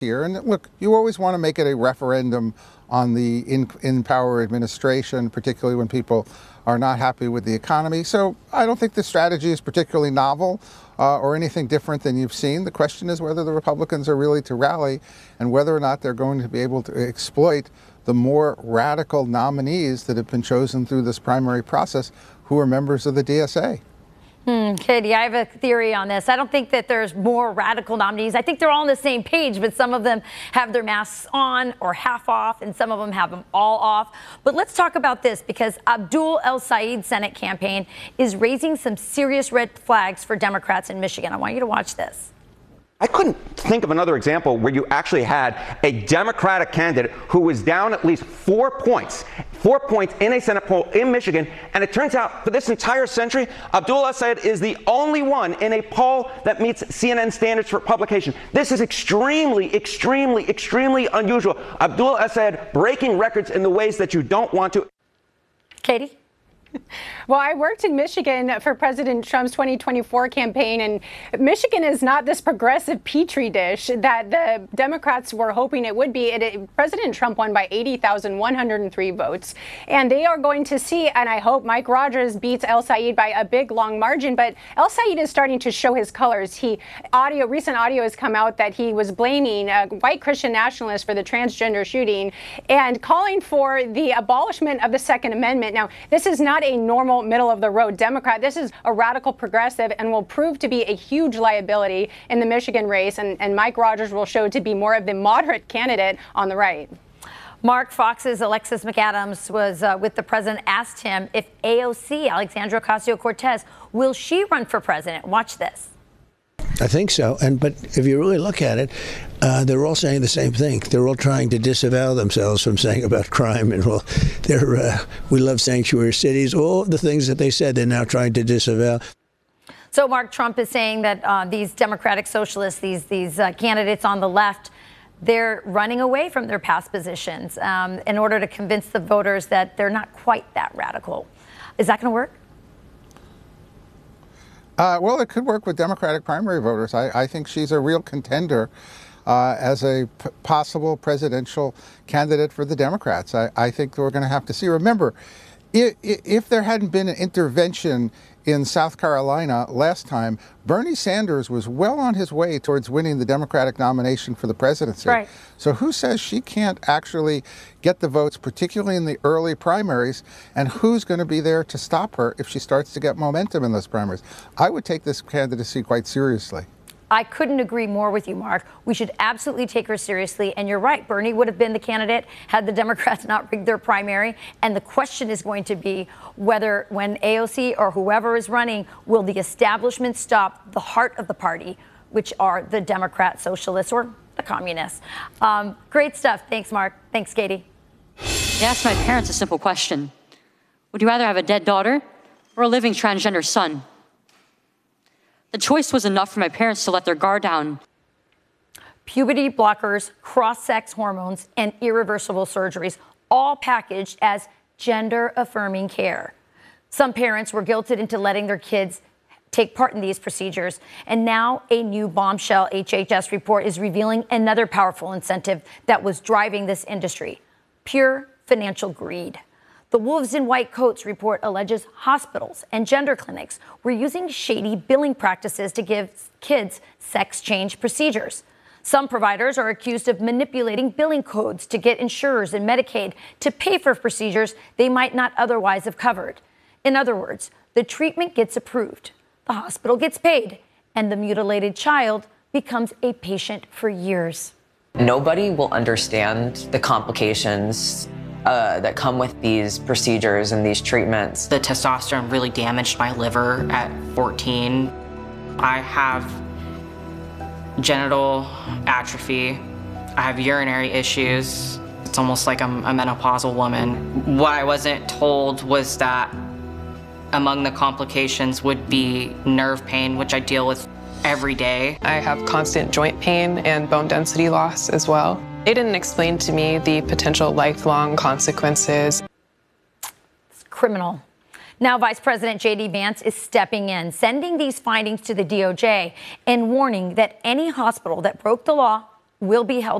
here. And look, you always want to make it a referendum on the in-power administration, particularly when people are not happy with the economy. So I don't think the strategy is particularly novel or anything different than you've seen. The question is whether the Republicans are really to rally and whether or not they're going to be able to exploit the more radical nominees that have been chosen through this primary process who are members of the DSA. Katie, I have a theory on this. I don't think that there's more radical nominees. I think they're all on the same page, but some of them have their masks on or half off, and some of them have them all off. But let's talk about this, because Abdul El-Sayed's Senate campaign is raising some serious red flags for Democrats in Michigan. I want you to watch this. I couldn't think of another example where you actually had a Democratic candidate who was down at least 4 points in a Senate poll in Michigan. And it turns out for this entire century, Abdul El-Sayed is the only one in a poll that meets CNN standards for publication. This is extremely, extremely, extremely unusual. Abdul El-Sayed breaking records in the ways that you don't want to. Katie? Well, I worked in Michigan for President Trump's 2024 campaign, and Michigan is not this progressive petri dish that the Democrats were hoping it would be. President Trump won by 80,103 votes, and they are going to see, and I hope Mike Rogers beats El-Sayed by a big, long margin, but El-Sayed is starting to show his colors. Recent audio has come out that he was blaming white Christian nationalists for the transgender shooting and calling for the abolishment of the Second Amendment. Now, this is not a normal middle-of-the-road Democrat. This is a radical progressive and will prove to be a huge liability in the Michigan race, and Mike Rogers will show to be more of the moderate candidate on the right. Mark, Fox's Alexis McAdams was with the president, asked him if AOC, Alexandria Ocasio-Cortez, will she run for president? Watch this. I think so. But if you really look at it, they're all saying the same thing. They're all trying to disavow themselves from saying about crime. And we love sanctuary cities. All the things that they said, they're now trying to disavow. So Mark, Trump is saying that these Democratic socialists, these candidates on the left, they're running away from their past positions in order to convince the voters that they're not quite that radical. Is that going to work? Well, it could work with Democratic primary voters. I think she's a real contender as a possible presidential candidate for the Democrats. I think we're going to have to see. Remember, if there hadn't been an intervention in South Carolina last time, Bernie Sanders was well on his way towards winning the Democratic nomination for the presidency. Right. So who says she can't actually get the votes, particularly in the early primaries, and who's going to be there to stop her if she starts to get momentum in those primaries? I would take this candidacy quite seriously. I couldn't agree more with you, Mark. We should absolutely take her seriously. And you're right, Bernie would have been the candidate had the Democrats not rigged their primary. And the question is going to be whether, when AOC or whoever is running, will the establishment stop the heart of the party, which are the Democrat socialists or the communists. Great stuff. Thanks, Mark. Thanks, Katie. I asked my parents a simple question. Would you rather have a dead daughter or a living transgender son? The choice was enough for my parents to let their guard down. Puberty blockers, cross-sex hormones, and irreversible surgeries, all packaged as gender-affirming care. Some parents were guilted into letting their kids take part in these procedures. And now a new bombshell HHS report is revealing another powerful incentive that was driving this industry: pure financial greed. The Wolves in White Coats report alleges hospitals and gender clinics were using shady billing practices to give kids sex change procedures. Some providers are accused of manipulating billing codes to get insurers and Medicaid to pay for procedures they might not otherwise have covered. In other words, the treatment gets approved, the hospital gets paid, and the mutilated child becomes a patient for years. Nobody will understand the complications that come with these procedures and these treatments. The testosterone really damaged my liver at 14. I have genital atrophy. I have urinary issues. It's almost like I'm a menopausal woman. What I wasn't told was that among the complications would be nerve pain, which I deal with every day. I have constant joint pain and bone density loss as well. They didn't explain to me the potential lifelong consequences. It's criminal. Now, Vice President J.D. Vance is stepping in, sending these findings to the DOJ and warning that any hospital that broke the law will be held